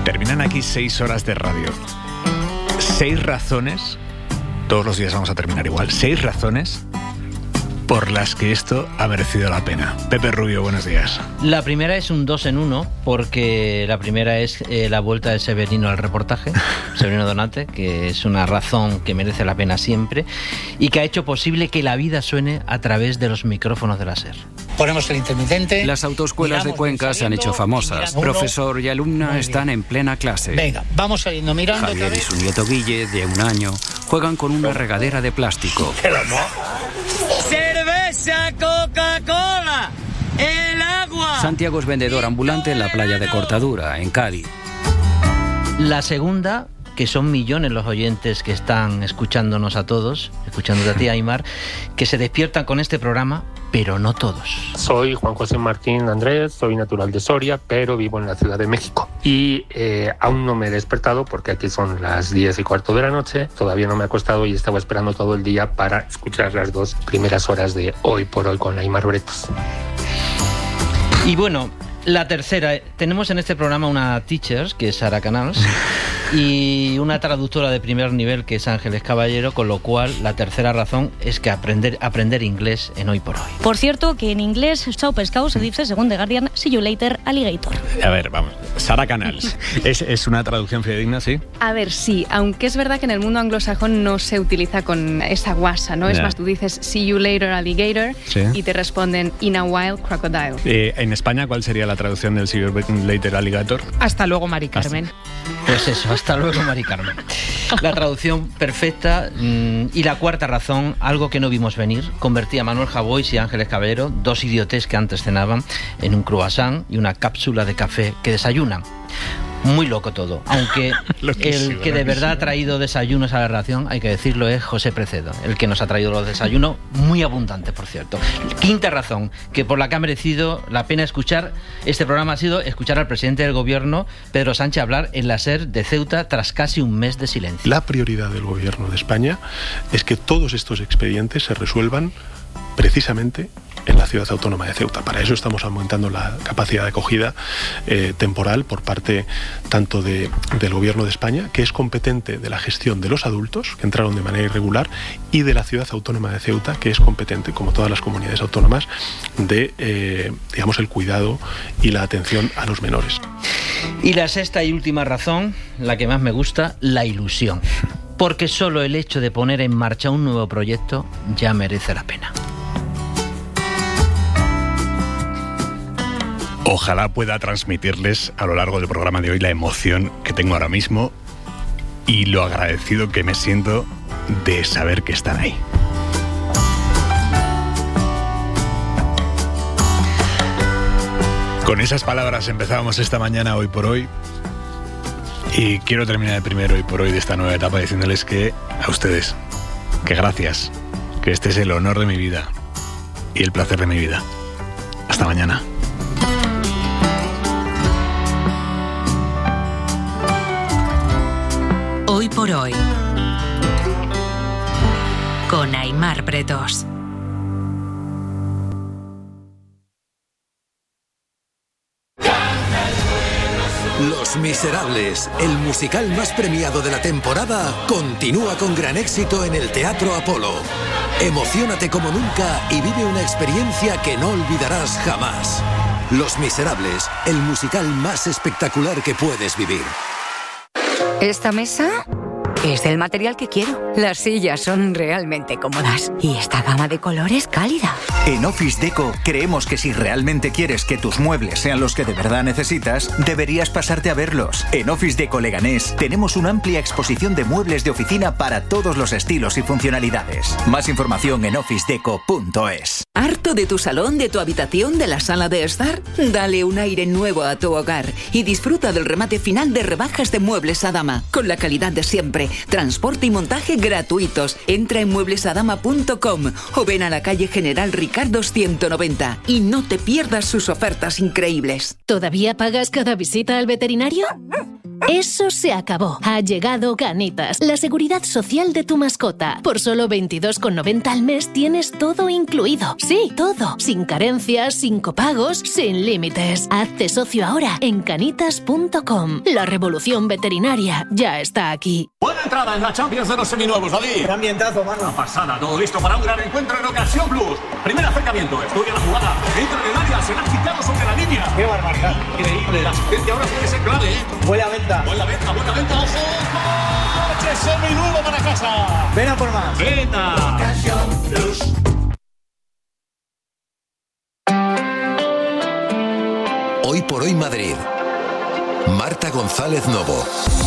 Terminan aquí 6 horas de radio. 6 razones, todos los días vamos a terminar igual, 6 razones por las que esto ha merecido la pena. Pepe Rubio, buenos días. La primera es un 2 en 1, porque la primera es la vuelta de Severino al reportaje, Severino Donate, que es una razón que merece la pena siempre y que ha hecho posible que la vida suene a través de los micrófonos de la SER. Ponemos el intermitente. Las autoescuelas de Cuenca se han hecho famosas. Profesor y alumna están en plena clase. Venga, vamos saliendo mirando. Javier y su nieto Guille, de 1 año, juegan con una regadera de plástico. ¡Cerveza, Coca-Cola! ¡El agua! Santiago es vendedor ambulante en la playa de Cortadura, en Cádiz. La segunda, que son millones los oyentes que están escuchándonos a todos, escuchándote a ti, Aimar, que se despiertan con este programa, pero no todos. Soy Juan José Martín Andrés, soy natural de Soria, pero vivo en la Ciudad de México. Y aún no me he despertado porque aquí son las 10:15 de la noche, todavía no me he acostado y estaba esperando todo el día para escuchar las 2 primeras horas de Hoy por Hoy con Aimar Bretos. Y bueno, la tercera, tenemos en este programa una teacher, que es Sara Canals, y una traductora de primer nivel, que es Ángeles Caballero, con lo cual la tercera razón es que aprender inglés en Hoy por Hoy. Por cierto, que en inglés chao pescado se dice, según The Guardian, see you later, alligator. A ver, vamos, Sara Canals, ¿es una traducción fidedigna, sí? A ver, sí, aunque es verdad que en el mundo anglosajón no se utiliza con esa guasa, ¿no? Es más, tú dices see you later, alligator, ¿sí? Y te responden in a while, crocodile. En España, ¿cuál sería la traducción del see you later, alligator? Hasta luego, Mari Carmen. Pues eso, hasta luego, Mari Carmen. La traducción perfecta. Y la cuarta razón, algo que no vimos venir, convertía a Manuel Javois y Ángeles Caballero, 2 idiotes que antes cenaban, en un croissant y una cápsula de café que desayunan. Muy loco todo, aunque el que de verdad ha traído desayunos a la relación, hay que decirlo, es José Precedo, el que nos ha traído los desayunos, muy abundantes, por cierto. Quinta razón, que por la que ha merecido la pena escuchar este programa, ha sido escuchar al presidente del gobierno, Pedro Sánchez, hablar en la SER de Ceuta tras casi un mes de silencio. La prioridad del gobierno de España es que todos estos expedientes se resuelvan precisamente en la ciudad autónoma de Ceuta. Para eso estamos aumentando la capacidad de acogida temporal por parte tanto del Gobierno de España, que es competente de la gestión de los adultos que entraron de manera irregular, y de la ciudad autónoma de Ceuta, que es competente, como todas las comunidades autónomas, de digamos, el cuidado y la atención a los menores. Y la sexta y última razón, la que más me gusta, la ilusión. Porque solo el hecho de poner en marcha un nuevo proyecto ya merece la pena. Ojalá pueda transmitirles a lo largo del programa de hoy la emoción que tengo ahora mismo y lo agradecido que me siento de saber que están ahí. Con esas palabras empezábamos esta mañana Hoy por Hoy, y quiero terminar el primer Hoy por Hoy de esta nueva etapa diciéndoles que a ustedes, que gracias, que este es el honor de mi vida y el placer de mi vida. Hasta mañana. Hoy por Hoy con Aimar Bretos. Los Miserables, el musical más premiado de la temporada, continúa con gran éxito en el Teatro Apolo. Emociónate como nunca y vive una experiencia que no olvidarás jamás. Los Miserables, el musical más espectacular que puedes vivir. Esta mesa es del material que quiero. Las sillas son realmente cómodas y esta gama de colores cálida. En Office Deco creemos que si realmente quieres que tus muebles sean los que de verdad necesitas, deberías pasarte a verlos. En Office Deco Leganés tenemos una amplia exposición de muebles de oficina para todos los estilos y funcionalidades. Más información en officedeco.es. ¿Harto de tu salón, de tu habitación, de la sala de estar? Dale un aire nuevo a tu hogar y disfruta del remate final de rebajas de Muebles Adama, con la calidad de siempre, transporte y montaje gratuitos. Entra en mueblesadama.com o ven a la calle General Ricardo 190 y no te pierdas sus ofertas increíbles. ¿Todavía pagas cada visita al veterinario? Eso se acabó. Ha llegado Canitas, la seguridad social de tu mascota. Por solo 22,90 al mes tienes todo incluido. Sí, todo. Sin carencias, sin copagos, sin límites. Hazte socio ahora en canitas.com. La revolución veterinaria ya está aquí. Buena entrada en la Champions de los seminuevos, David. Qué ambientazo, mano. Una pasada, todo listo para un gran encuentro en Ocasión Plus. Primer acercamiento, estudia la jugada. Entra en el área, se la ha quitado sobre la línea. Qué barbaridad. Increíble, la asistencia ahora puede ser clave, ¿eh? Huele a venta. Buena venta, ojo. ¡Coche seminuevo para casa! Ven a por más. ¡Venta! Ocasión Plus. Hoy por hoy Madrid. Marta González Novo.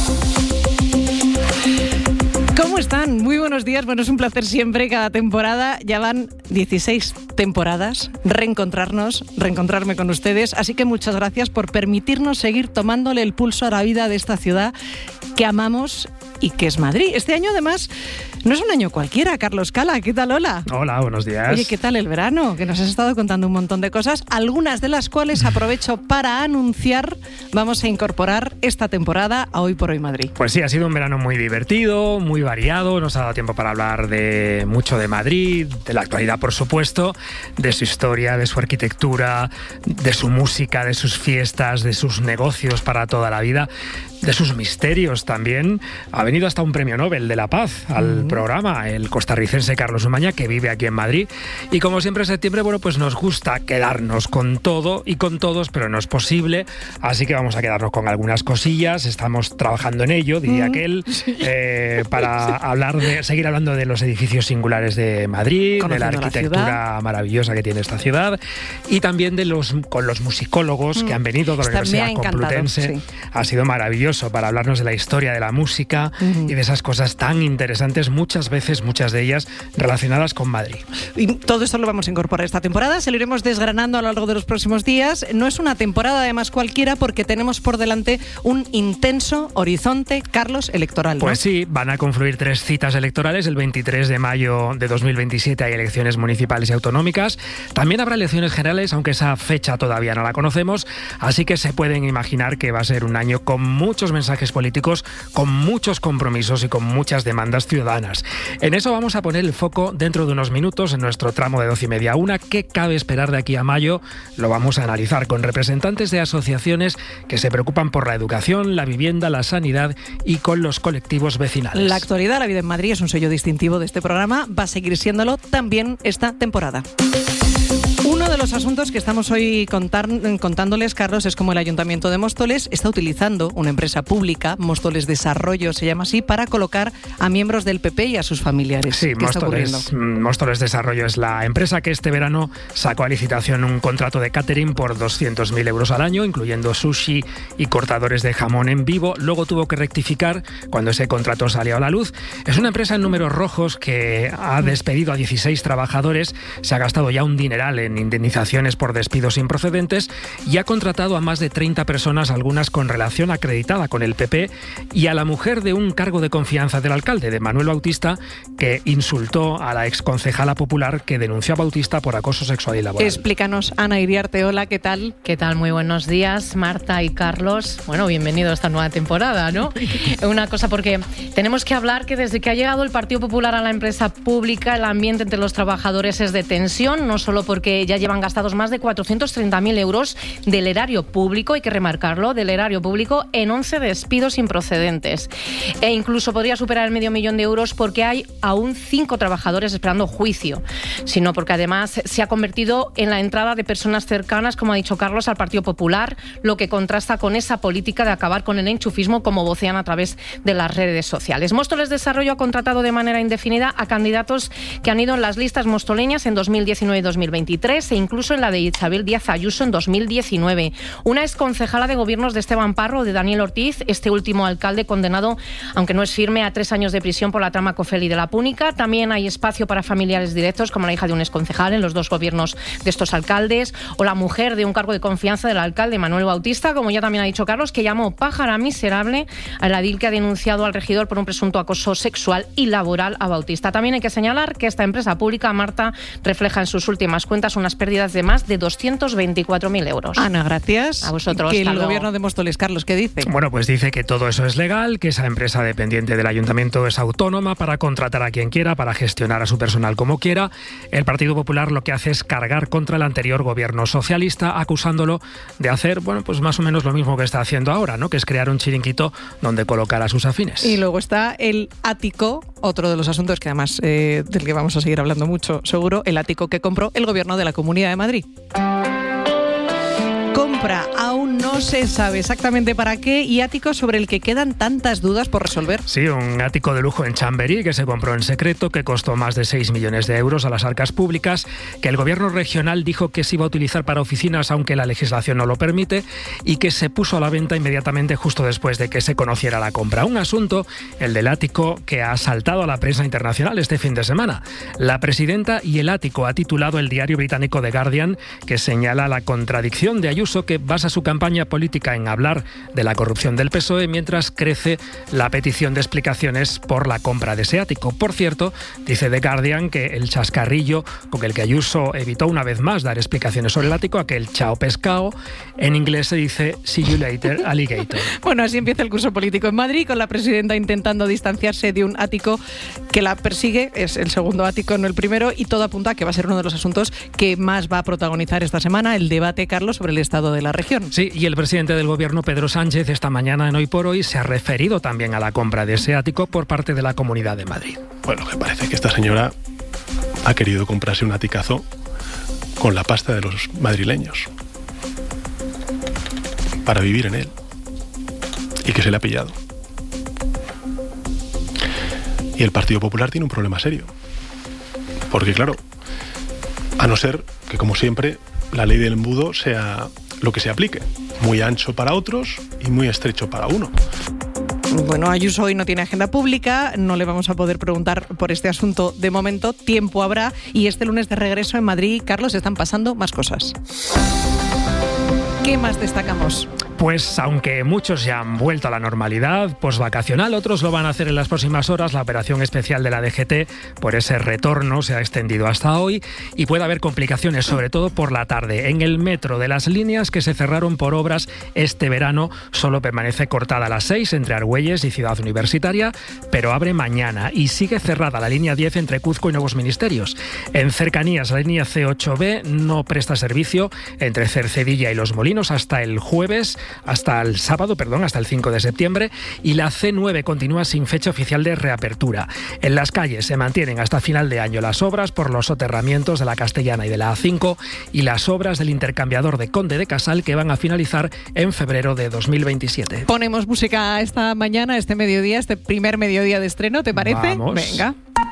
¿Cómo están? Muy buenos días. Bueno, es un placer siempre, cada temporada. Ya van 16 temporadas. Reencontrarme con ustedes. Así que muchas gracias por permitirnos seguir tomándole el pulso a la vida de esta ciudad que amamos y que es Madrid. Este año, además, no es un año cualquiera. Carlos Cala, ¿qué tal? Hola. Hola, buenos días. Oye, ¿qué tal el verano? Que nos has estado contando un montón de cosas, algunas de las cuales aprovecho para anunciar. Vamos a incorporar esta temporada a Hoy por Hoy Madrid. Pues sí, ha sido un verano muy divertido, muy variado. Nos ha dado tiempo para hablar mucho de Madrid, de la actualidad, por supuesto, de su historia, de su arquitectura, de su música, de sus fiestas, de sus negocios para toda la vida, de sus misterios también. Ha venido hasta un premio Nobel de la Paz al programa, el costarricense Carlos Umaña, que vive aquí en Madrid. Y como siempre en septiembre, bueno, pues nos gusta quedarnos con todo y con todos, pero no es posible. Así que vamos a quedarnos con algunas cosillas. Estamos trabajando en ello, diría aquel, para seguir hablando de los edificios singulares de Madrid, de la arquitectura maravillosa que tiene esta ciudad, y también con los musicólogos que han venido de la Universidad Complutense. Sí. Ha sido maravilloso para hablarnos de la historia de la música y de esas cosas tan interesantes, muchas de ellas relacionadas con Madrid. Y todo esto lo vamos a incorporar esta temporada, se lo iremos desgranando a lo largo de los próximos días. No es una temporada además cualquiera, porque tenemos por delante un intenso horizonte, Carlos, electoral, ¿no? Pues sí, van a confluir 3 citas electorales. El 23 de mayo de 2027 hay elecciones municipales y autonómicas. También habrá elecciones generales, aunque esa fecha todavía no la conocemos, así que se pueden imaginar que va a ser un año con muchos mensajes políticos, con muchos compromisos y con muchas demandas ciudadanas. En eso vamos a poner el foco dentro de unos minutos en nuestro tramo de 12:30 a 1. ¿Qué cabe esperar de aquí a mayo? Lo vamos a analizar con representantes de asociaciones que se preocupan por la educación, la vivienda, la sanidad y con los colectivos vecinales. La actualidad, la vida en Madrid, es un sello distintivo de este programa. Va a seguir siéndolo también esta temporada. Uno de los asuntos que estamos hoy contándoles, Carlos, es como el Ayuntamiento de Móstoles está utilizando una empresa pública, Móstoles Desarrollo se llama así, para colocar a miembros del PP y a sus familiares. Sí, Móstoles Desarrollo es la empresa que este verano sacó a licitación un contrato de catering por 200.000 euros al año, incluyendo sushi y cortadores de jamón en vivo. Luego tuvo que rectificar cuando ese contrato salió a la luz. Es una empresa en números rojos que ha despedido a 16 trabajadores, se ha gastado ya un dineral en indemnizaciones por despidos improcedentes y ha contratado a más de 30 personas, algunas con relación acreditada con el PP, y a la mujer de un cargo de confianza del alcalde, de Manuel Bautista, que insultó a la exconcejala popular que denunció a Bautista por acoso sexual y laboral. Explícanos, Ana Iriarte, hola, ¿qué tal? ¿Qué tal? Muy buenos días, Marta y Carlos. Bueno, bienvenido a esta nueva temporada, ¿no? Una cosa, porque tenemos que hablar que desde que ha llegado el Partido Popular a la empresa pública, el ambiente entre los trabajadores es de tensión, no solo porque ya llevan gastados más de 430.000 euros del erario público, hay que remarcarlo, del erario público, en 11 despidos improcedentes. E incluso podría superar el $500.000 de euros porque hay aún 5 trabajadores esperando juicio, sino porque además se ha convertido en la entrada de personas cercanas, como ha dicho Carlos, al Partido Popular, lo que contrasta con esa política de acabar con el enchufismo, como vocean a través de las redes sociales. Móstoles Desarrollo ha contratado de manera indefinida a candidatos que han ido en las listas mostoleñas en 2019 y 2023 e incluso en la de Isabel Díaz Ayuso en 2019. Una exconcejala de gobiernos de Esteban Parro, de Daniel Ortiz, este último alcalde condenado, aunque no es firme, a 3 años de prisión por la trama Cofeli de la Púnica. También hay espacio para familiares directos, como la hija de un exconcejal en los 2 gobiernos de estos alcaldes, o la mujer de un cargo de confianza del alcalde Manuel Bautista, como ya también ha dicho Carlos, que llamó pájara miserable al edil que ha denunciado al regidor por un presunto acoso sexual y laboral a Bautista. También hay que señalar que esta empresa pública, Marta, refleja en sus últimas cuentas unas pérdidas pérdidas de más de 224.000 euros. Ana, gracias. A vosotros. Que el gobierno de Móstoles, Carlos, ¿qué dice? Bueno, pues dice que todo eso es legal, que esa empresa dependiente del ayuntamiento es autónoma para contratar a quien quiera, para gestionar a su personal como quiera. El Partido Popular lo que hace es cargar contra el anterior gobierno socialista, acusándolo de hacer, bueno, pues más o menos lo mismo que está haciendo ahora, ¿no? Que es crear un chiringuito donde colocar a sus afines. Y luego está el ático, otro de los asuntos que además del que vamos a seguir hablando mucho, seguro, el ático que compró el gobierno de la Comunidad de Madrid. Compra, aún no se sabe exactamente para qué, y ático sobre el que quedan tantas dudas por resolver. Sí, un ático de lujo en Chamberí que se compró en secreto, que costó más de 6 millones de euros a las arcas públicas, que el gobierno regional dijo que se iba a utilizar para oficinas aunque la legislación no lo permite, y que se puso a la venta inmediatamente justo después de que se conociera la compra. Un asunto, el del ático, que ha saltado a la prensa internacional este fin de semana. La presidenta y el ático ha titulado el diario británico The Guardian, que señala la contradicción de Ayuso, que basa su campaña política en hablar de la corrupción del PSOE mientras crece la petición de explicaciones por la compra de ese ático. Por cierto, dice The Guardian que el chascarrillo con el que Ayuso evitó una vez más dar explicaciones sobre el ático, aquel chao pescado, en inglés se dice see you later alligator. Bueno, así empieza el curso político en Madrid, con la presidenta intentando distanciarse de un ático que la persigue, es el segundo ático, no el primero, y todo apunta a que va a ser uno de los asuntos que más va a protagonizar esta semana, el debate, Carlos, sobre el estado de la región. Sí, y el presidente del gobierno, Pedro Sánchez, esta mañana en Hoy por Hoy se ha referido también a la compra de ese ático por parte de la Comunidad de Madrid. Bueno, que parece que esta señora ha querido comprarse un aticazo con la pasta de los madrileños para vivir en él, y que se le ha pillado. Y el Partido Popular tiene un problema serio, porque claro, a no ser que, como siempre, la ley del embudo sea lo que se aplique, muy ancho para otros y muy estrecho para uno. Bueno, Ayuso hoy no tiene agenda pública, no le vamos a poder preguntar por este asunto de momento, tiempo habrá, y este lunes de regreso en Madrid, Carlos, están pasando más cosas. ¿Qué más destacamos? Pues aunque muchos ya han vuelto a la normalidad posvacacional, otros lo van a hacer en las próximas horas. La operación especial de la DGT por ese retorno se ha extendido hasta hoy y puede haber complicaciones, sobre todo por la tarde. En el metro, de las líneas que se cerraron por obras este verano, solo permanece cortada a las 6 entre Argüelles y Ciudad Universitaria, pero abre mañana, y sigue cerrada la línea 10 entre Cuzco y Nuevos Ministerios. En cercanías, la línea C8B no presta servicio entre Cercedilla y Los Molinos hasta el jueves, hasta el 5 de septiembre, y la C9 continúa sin fecha oficial de reapertura. En las calles se mantienen hasta final de año las obras por los soterramientos de la Castellana y de la A5 y las obras del intercambiador de Conde de Casal, que van a finalizar en febrero de 2027. Ponemos música esta mañana, este mediodía, este primer mediodía de estreno, ¿te parece? Vamos. Venga.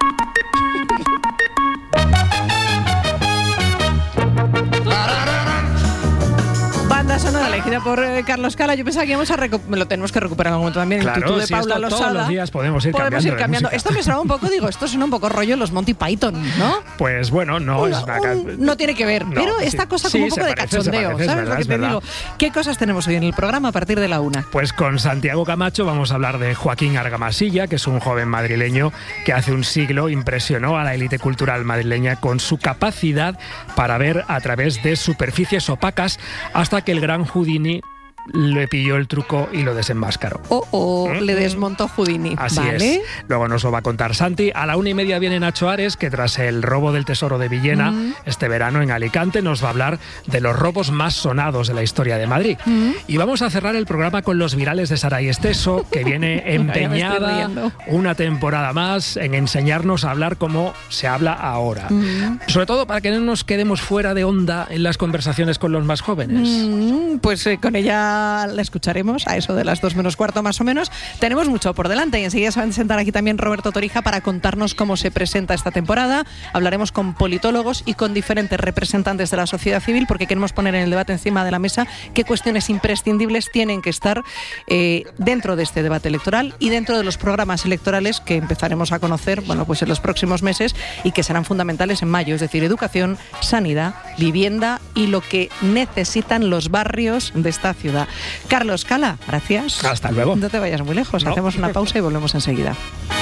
Banda sonora elegida por Carlos Cala. Yo pensaba que íbamos a lo tenemos que recuperar en algún momento también. Claro, el tutú de si Paula Losada. Todos los días podemos ir cambiando. Esto me sonaba un poco, esto suena un poco rollo los Monty Python, ¿no? Pues bueno, no es no tiene que ver, pero esta cosa como un poco de cachondeo, ¿sabes lo que te digo? ¿Qué cosas tenemos hoy en el programa a partir de la 1? Pues con Santiago Camacho vamos a hablar de Joaquín Argamasilla, que es un joven madrileño que hace un siglo impresionó a la élite cultural madrileña con su capacidad para ver a través de superficies opacas, hasta que el gran Houdini le pilló el truco y lo desenmascaró. Le desmontó Houdini. Así es. Luego nos lo va a contar Santi. A la 1:30 viene Nacho Ares, que tras el robo del tesoro de Villena este verano en Alicante nos va a hablar de los robos más sonados de la historia de Madrid. Y vamos a cerrar el programa con los virales de Saray Esteso, que viene empeñada una temporada más en enseñarnos a hablar como se habla ahora. Sobre todo para que no nos quedemos fuera de onda en las conversaciones con los más jóvenes. Pues con ella la escucharemos a eso de las 2:15 más o menos. Tenemos mucho por delante y enseguida se va a sentar aquí también Roberto Torija para contarnos cómo se presenta esta temporada. Hablaremos con politólogos y con diferentes representantes de la sociedad civil, porque queremos poner en el debate encima de la mesa qué cuestiones imprescindibles tienen que estar dentro de este debate electoral y dentro de los programas electorales que empezaremos a conocer, pues en los próximos meses, y que serán fundamentales en mayo, es decir, educación, sanidad, vivienda y lo que necesitan los barrios de esta ciudad. Carlos Cala, gracias. Hasta luego. No te vayas muy lejos, hacemos una pausa y volvemos enseguida.